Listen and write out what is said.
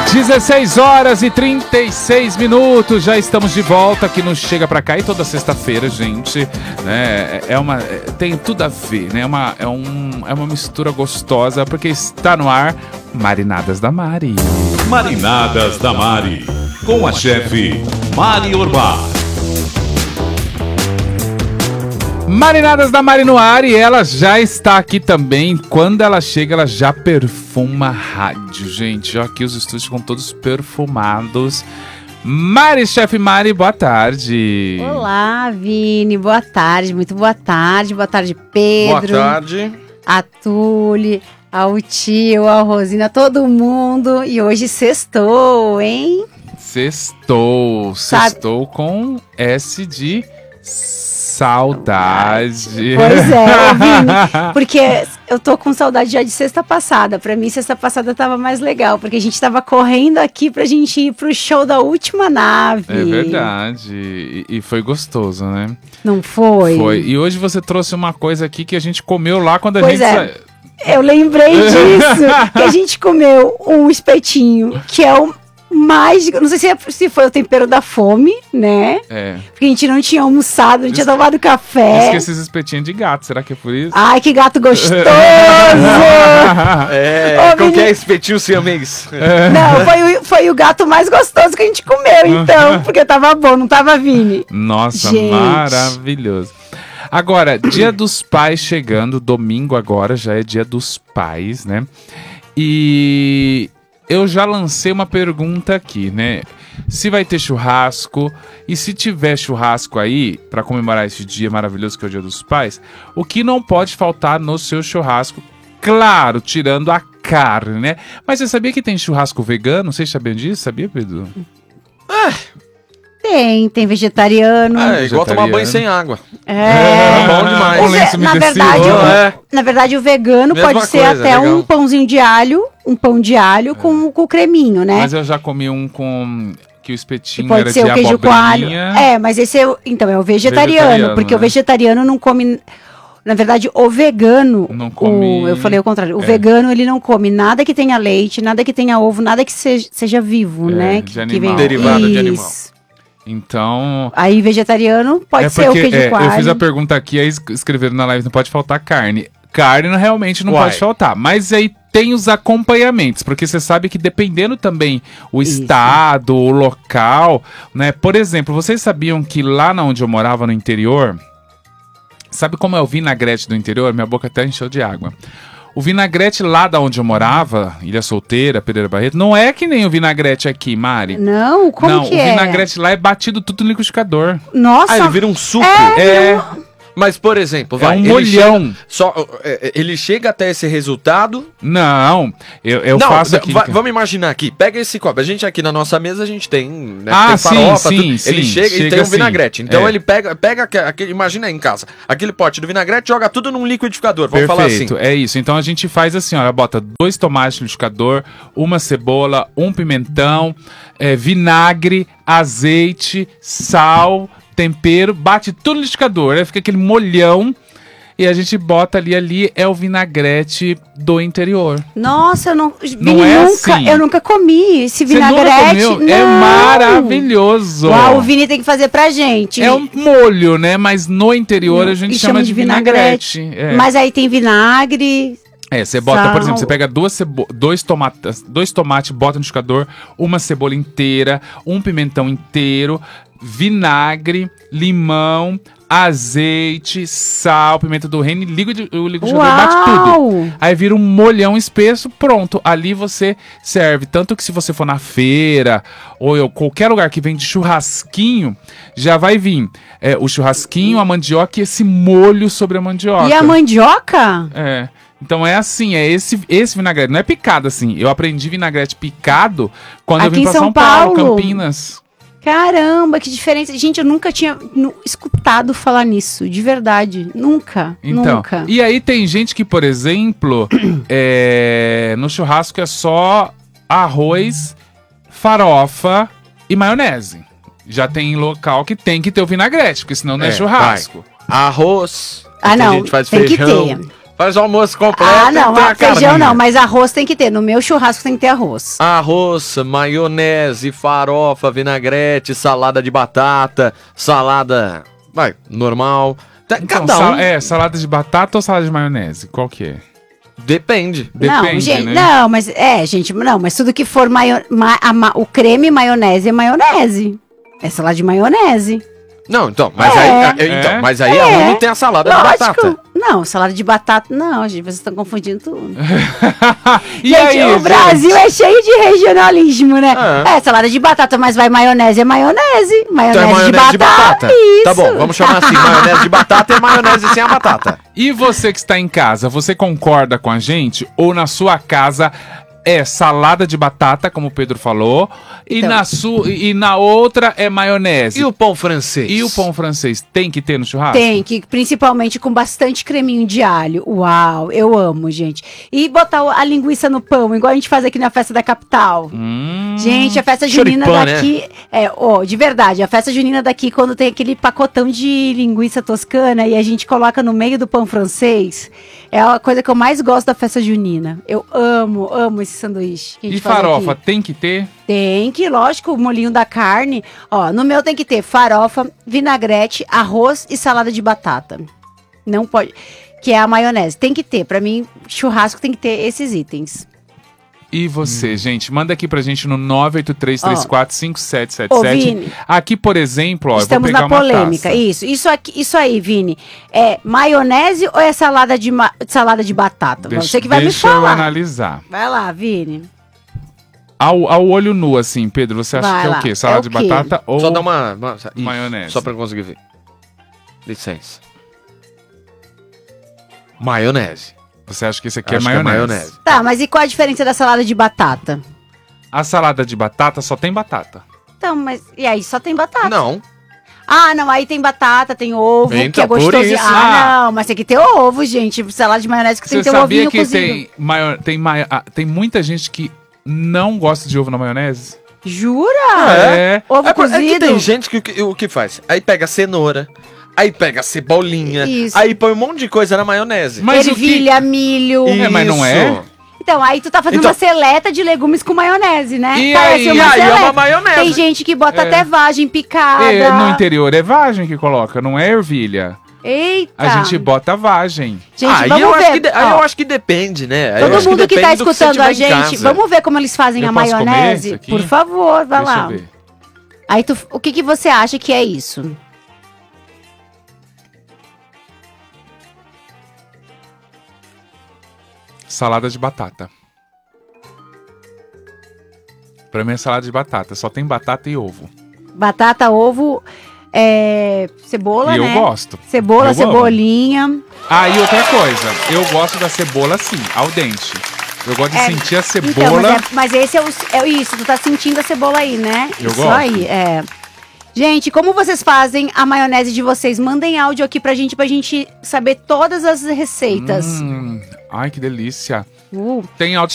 16 horas e 36 minutos, já estamos de volta aqui no Chega Pra Cá. E toda sexta-feira, gente, né, tem tudo a ver, né? É uma mistura gostosa, porque está no ar Marinadas da Mari. Marinadas da Mari, com a chefe Mari Urbach. Marinadas da Mari no ar, e ela já está aqui também. Quando ela chega, ela já perfuma a rádio, gente. Ó, aqui os estúdios ficam todos perfumados. Mari, chefe Mari, boa tarde. Olá, Vini, boa tarde, muito boa tarde. Boa tarde, Pedro. Boa tarde. A Tule, ao tio, a Rosina, todo mundo. E hoje sextou, hein? Sextou com S de saudade. Pois é, Vini, porque eu tô com saudade já de sexta passada. Pra mim, sexta passada tava mais legal, porque a gente tava correndo aqui pra gente ir pro show da Última Nave. É verdade, e foi gostoso, né? Não foi? Foi, e hoje você trouxe uma coisa aqui que a gente comeu lá quando a Pois gente... Eu lembrei disso, que a gente comeu um espetinho, que é o mais, não sei se foi o tempero da fome, né? É. Porque a gente não tinha almoçado, não tinha tomado café. Diz que esses espetinhos de gato, será que é por isso? Ai, que gato gostoso! Qualquer espetinho siamês. Não, foi o gato mais gostoso que a gente comeu, então, porque tava bom, não tava, Vini? Nossa, gente, maravilhoso. Agora, Dia dos Pais chegando, domingo agora já é Dia dos Pais, né? E eu já lancei uma pergunta aqui, né? Se vai ter churrasco, e se tiver churrasco aí, pra comemorar esse dia maravilhoso que é o Dia dos Pais, o que não pode faltar no seu churrasco? Claro, tirando a carne, né? Mas você sabia que tem churrasco vegano? Vocês sabiam disso? Sabia, Pedro? Tem vegetariano. É igual tomar banho sem água. É bom demais. Na verdade, o vegano Mesma pode ser coisa, até legal. um pãozinho de alho, com o creminho, né? Mas eu já comi um com... que o espetinho Pode era ser de o queijo com alho. abobrinha. Mas esse é o vegetariano, porque né? o vegetariano não come. Na verdade, o vegano, Não come- eu falei o contrário, o vegano ele não come nada que tenha leite, nada que tenha ovo, nada que seja vivo, né? de animal. Derivado de animal. Isso. Então... Aí vegetariano pode ser o queijo com alho. eu fiz a pergunta aqui, aí escreveram na live, não pode faltar carne. Carne realmente não pode faltar, mas aí tem os acompanhamentos, porque você sabe que dependendo também o estado, o local, né? Por exemplo, vocês sabiam que lá onde eu morava no interior, sabe como é o vinagrete do interior? Minha boca até encheu de água. O vinagrete lá da onde eu morava, Ilha Solteira, Pereira Barreto, não é que nem o vinagrete aqui, Mari. Não, como que o é? vinagrete lá é batido tudo no liquidificador. Nossa, Ele vira um suco. Mas, por exemplo, É um ele molhão. ele chega até esse resultado. Não, eu Não, faço aqui. vamos imaginar aqui. Pega esse copo. A gente aqui na nossa mesa, a gente tem, né, Ah, tem farofa, sim, tudo. sim, Ele chega e chega tem um assim. vinagrete. Então É. ele pega aquele, imagina aí em casa, aquele pote do vinagrete, joga tudo num liquidificador. Vamos Perfeito, falar assim. é isso. Então a gente faz assim, olha, bota 2 tomates no liquidificador, uma cebola, um pimentão, vinagre, azeite, sal, tempero, bate tudo no liquidificador, aí fica aquele molhão e a gente bota ali é o vinagrete do interior. Nossa, Não é assim. eu nunca comi esse Você nunca vinagrete. comeu? Não. É maravilhoso. Uau, o Vini tem que fazer pra gente. É um molho, né? Mas no interior a gente E chama de vinagrete. É. Mas aí tem vinagre. Você bota, sal. por exemplo, você pega dois tomates, bota no liquidificador, uma cebola inteira, um pimentão inteiro, vinagre, limão, azeite, sal, pimenta do reino, liga o liquidificador e bate tudo. Aí vira um molhão espesso, pronto. Ali você serve. Tanto que se você for na feira ou qualquer lugar que vende churrasquinho, já vai vir o churrasquinho, a mandioca e esse molho sobre a mandioca. E a mandioca? Então é assim, esse vinagrete. Não é picado assim. Eu aprendi vinagrete picado quando eu vim pra São Paulo, Campinas. Caramba, que diferença. Gente, eu nunca tinha escutado falar nisso, de verdade. Nunca, nunca. E aí tem gente que, por exemplo, no churrasco é só arroz, farofa e maionese. Já tem local que tem que ter o vinagrete, porque senão não é churrasco. Arroz. Não, a gente faz tem feijão. que ter. Faz o almoço completo. Ah, não, tem a feijão carninha. não, mas arroz tem que ter. No meu churrasco tem que ter arroz. Arroz, maionese, farofa, vinagrete, salada de batata, salada, normal. Então, Cada um salada de batata ou salada de maionese? Qual que é? depende. Depende, não, gente, né? não, mas tudo que for o creme maionese é maionese. É salada de maionese. Não, então, mas É. aí aonde tem a salada de batata? Não, salada de batata, não, gente, vocês estão confundindo tudo. E Gente, aí, o Brasil é cheio de regionalismo, né? É. É, salada de batata, mas vai maionese, é maionese. Maionese, Então é maionese de batata. Isso. Tá bom, vamos chamar assim, maionese de batata é maionese sem a batata. E você que está em casa, você concorda com a gente? Ou na sua casa é salada de batata, como o Pedro falou, e, Então. e na outra é maionese? E o pão francês? E o pão francês tem que ter no churrasco? Tem, que principalmente com bastante creminho de alho. Uau, eu amo, gente. E botar a linguiça no pão, igual a gente faz aqui na festa da capital. Gente, a festa junina Choripã, daqui... de verdade, a festa junina daqui, quando tem aquele pacotão de linguiça toscana e a gente coloca no meio do pão francês, é a coisa que eu mais gosto da festa junina. Eu amo esse sanduíche que a gente E faz farofa, aqui. tem que ter? Tem que, lógico, o molinho da carne. Ó, no meu tem que ter farofa, vinagrete, arroz e salada de batata. Não pode... Que é a maionese. Tem que ter. Pra mim, churrasco tem que ter esses itens. E você, gente, manda aqui pra gente no 983345777. Ô, Vini. Aqui, por exemplo, ó, Estamos eu vou pegar na uma polêmica. taça. Isso aí, Vini. É maionese ou é salada de batata? Você que vai me Deixa eu falar. analisar. Vai lá, Vini. Ao olho nu, assim, Pedro, você acha Vai que é lá. o quê? Salada É o de quê? batata ou Só dá uma isso, maionese? Só pra eu conseguir ver. Licença. Maionese. Você acha que esse aqui Acho é que é maionese? maionese. Tá, mas e qual a diferença da salada de batata? A salada de batata só tem batata. Então, mas... E aí, só tem batata? Não. Ah, não, aí tem batata, tem ovo, Então, que é por gostoso. isso. Ah, não, mas tem que ter ovo, gente. Salada de maionese que tem Você que ter um sabia ovinho que cozido. tem muita gente que não gosta de ovo na maionese? Jura? É. Ovo É que cozido? tem gente que o que faz? Aí pega cenoura, aí pega cebolinha, Isso. aí põe um monte de coisa na maionese. Mas o que- Ervilha, milho. É, mas não é? Então, aí tu tá fazendo Então- uma seleta de legumes com maionese, né? E Parece aí? uma E aí é seleta. uma maionese. Tem gente que bota É. até vagem picada. É, no interior é vagem que coloca, não é ervilha. Eita. A gente bota vagem. Gente, Aí vamos eu ver. acho que aí Ó, eu acho que depende, né? Aí eu todo acho mundo que tá depende do você escutando a tiver em gente, casa. vamos ver como eles fazem Eu a posso comer maionese? isso aqui? Por favor, vai Deixa lá. eu ver. Aí o que você acha que é isso? Salada de batata. Pra mim é salada de batata. Só tem batata e ovo. Batata, ovo, cebola, E né? eu gosto. Cebola, Eu amo. cebolinha. Ah, e outra coisa. Eu gosto da cebola assim, ao dente. Eu gosto de sentir a Então, cebola. mas esse é isso, tu tá sentindo a cebola aí, né? Eu Isso gosto. aí, Gente, como vocês fazem a maionese de vocês? Mandem áudio aqui pra gente saber todas as receitas. Ai, que delícia. Uh. Tem áudio